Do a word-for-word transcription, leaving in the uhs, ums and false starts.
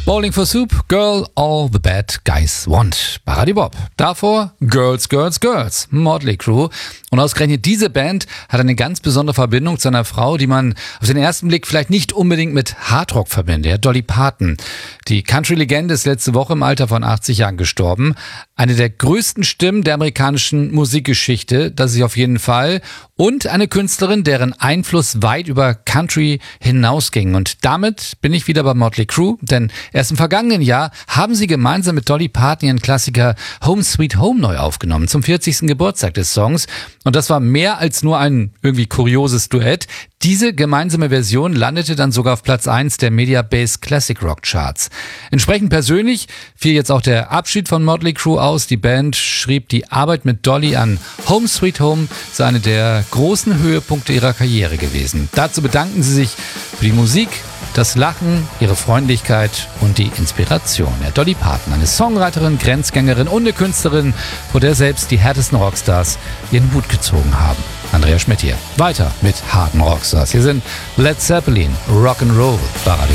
Bowling for Soup, Girl All the Bad Guys Want, bei Radio Bob. Davor Girls, Girls, Girls, Motley Crue. Und ausgerechnet diese Band hat eine ganz besondere Verbindung zu einer Frau, die man auf den ersten Blick vielleicht nicht unbedingt mit Hardrock verbindet. Ja, Dolly Parton. Die Country-Legende ist letzte Woche im Alter von achtzig Jahren gestorben. Eine der größten Stimmen der amerikanischen Musikgeschichte, das ist sie auf jeden Fall. Und eine Künstlerin, deren Einfluss weit über Country hinausging. Und damit bin ich wieder bei Motley Crue, denn erst im vergangenen Jahr haben sie gemeinsam mit Dolly Parton ihren Klassiker Home Sweet Home neu aufgenommen, zum vierzigsten Geburtstag des Songs. Und das war mehr als nur ein irgendwie kurioses Duett. Diese gemeinsame Version landete dann sogar auf Platz eins der Mediabase Classic Rock Charts. Entsprechend persönlich fiel jetzt auch der Abschied von Motley Crue aus. Die Band schrieb, die Arbeit mit Dolly an Home Sweet Home sei eine der großen Höhepunkte ihrer Karriere gewesen. Dazu bedanken sie sich für die Musik, das Lachen, ihre Freundlichkeit und die Inspiration. Ja, Dolly Parton, eine Songwriterin, Grenzgängerin und eine Künstlerin, vor der selbst die härtesten Rockstars ihren Hut gezogen haben. Andrea Schmidt hier. Weiter mit harten Rockstars. Hier sind Led Zeppelin, Rock'n'Roll bei Radio